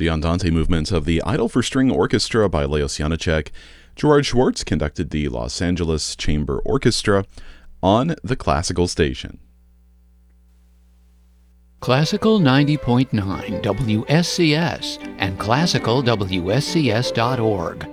The Andante movement of the Idle for String Orchestra by Leos Janáček. Gerard Schwartz conducted the Los Angeles Chamber Orchestra on the Classical Station. Classical 90.9 WSCS and classicalwscs.org